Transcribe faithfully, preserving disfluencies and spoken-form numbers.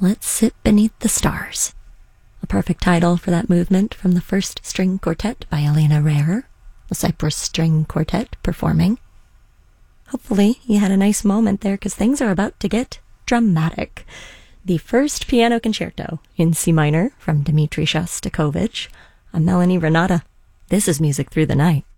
Let's Sit Beneath the Stars. A perfect title for that movement from the First String Quartet by Elena Rehrer, the Cyprus String Quartet performing. Hopefully you had a nice moment there, because things are about to get dramatic. The first piano concerto in C minor from Dmitri Shostakovich. I'm Melanie Renata. This is Music Through the Night.